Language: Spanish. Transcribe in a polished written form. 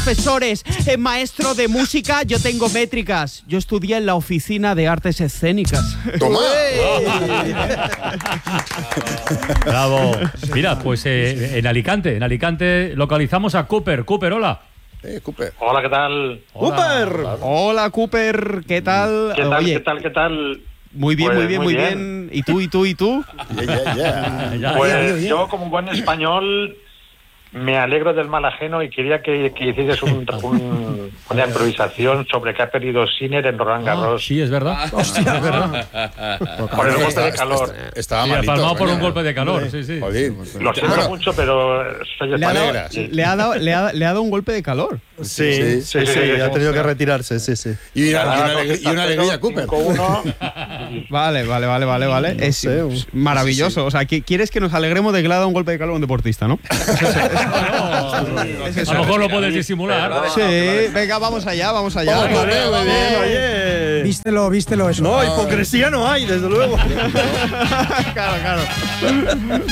profesores, maestro de música, yo tengo métricas. Yo estudié en la Oficina de Artes Escénicas. ¡Toma! Bravo. Mira, pues en Alicante localizamos a Cooper. Cooper, hola. Cooper. Hola, ¿qué tal? ¡Cooper! Hola, Cooper, ¿qué tal? ¿Qué tal? Oye, ¿Qué tal? muy bien, Pues, muy bien, muy bien. ¿Y tú? Pues yo, como buen español, me alegro del mal ajeno y quería que hicieses una improvisación sobre qué ha perdido Sinner en Roland Garros. Sí, es verdad. Hostia, es verdad. Por el golpe de calor. Estaba Sí, malito. palmado por un golpe de calor, sí. Joder. Lo siento mucho, pero soy español. le ha dado un golpe de calor. Sí, ha tenido que retirarse, sí. Y una alegría, Cooper. 5-1. Vale. Es maravilloso. O sea, ¿quieres que nos alegremos de que le ha dado un golpe de calor a un deportista, no? A lo mejor lo puedes disimular. Sí, venga, vamos allá. Muy bien, oye. Vístelo eso. No, hipocresía no hay, desde luego. Claro.